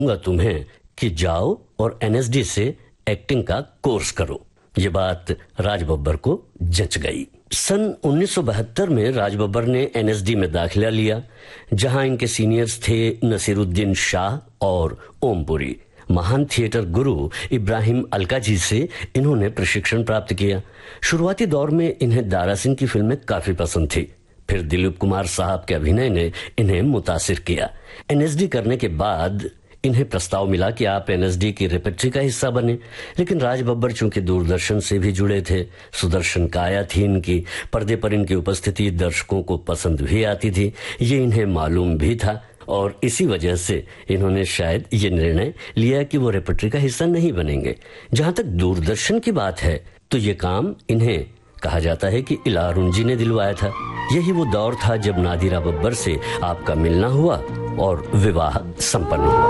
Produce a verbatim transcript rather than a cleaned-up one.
तुम्हें कि जाओ और एनएसडी से एक्टिंग का कोर्स करो। ये बात राज बब्बर को जच गई। सन उन्नीस सौ बहत्तर में राज बब्बर ने एनएसडी में दाखिला लिया, जहां इनके सीनियर्स थे नसीरुद्दीन शाह और ओमपुरी। महान थिएटर गुरु इब्राहिम अलकाजी से इन्होंने प्रशिक्षण प्राप्त किया। शुरुआती दौर में इन्हें दारा सिंह की फिल्में काफी पसंद थी। फिर दिलीप कुमार साहब के अभिनय ने इन्हें मुतासिर किया। एनएसडी करने के बाद इन्हें प्रस्ताव मिला कि आप एनएसडी की रेपेट्री का हिस्सा बने, लेकिन राज बब्बर चूंकि दूरदर्शन से भी जुड़े थे, सुदर्शन काया थी इनकी, पर्दे पर इनकी उपस्थिति दर्शकों को पसंद भी आती थी, ये इन्हें मालूम भी था और इसी वजह से इन्होंने शायद ये निर्णय लिया कि वो रेपेट्री का हिस्सा नहीं बनेंगे। जहां तक दूरदर्शन की बात है तो ये काम इन्हें कहा जाता है कि इला अरुण जी ने दिलवाया था। यही वो दौर था जब नादिरा बब्बर से आपका मिलना हुआ और विवाह संपन्न हुआ।